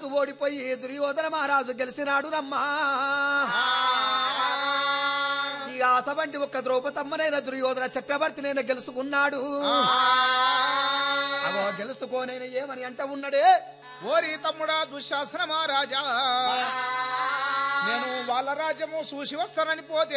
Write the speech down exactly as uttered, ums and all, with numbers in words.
ఓడిపోయి దుర్యోధన మహారాజు గెలిచినాడు రమ్మా. ఈ ఆసబంటి ఒక్క ద్రౌపదమ్మనైన దుర్యోధన చక్రవర్తినైనా గెలుచుకున్నాడు. అవో గెలుచుకోనైనా ఏమని అంట ఉన్నాడే, ఓరి తమ్ముడా దుశ్శాసన మహారాజా, నేను వాళ్ళ రాజ్యము చూసి వస్తానని పోతే